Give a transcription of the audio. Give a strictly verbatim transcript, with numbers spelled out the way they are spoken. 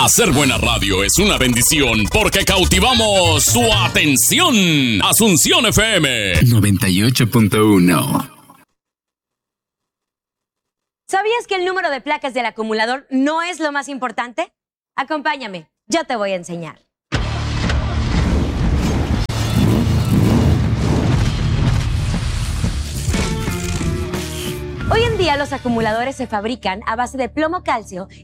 Hacer buena radio es una bendición porque cautivamos su atención. Asunción F M noventa y ocho punto uno. ¿Sabías que el número de placas del acumulador no es lo más importante? Acompáñame, yo te voy a enseñar. Hoy en día los acumuladores se fabrican a base de plomo calcio